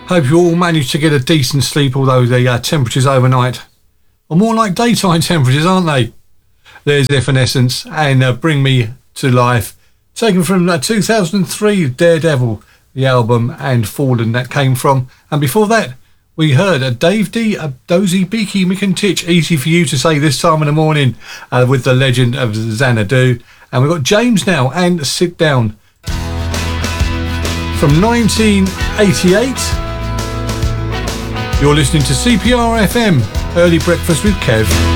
Hope you all managed to get a decent sleep, although the temperatures overnight are more like daytime temperatures, aren't they? There's Evanescence and Bring Me to Life, taken from 2003 Daredevil, the album, and Fallen that came from. And before that, we heard a Dave D, a Dozy Beaky McIntitch, easy for you to say this time in the morning, with the legend of Xanadu. And we've got James now and Sit Down from 1988. You're listening to CPR FM, Early Breakfast with Kev.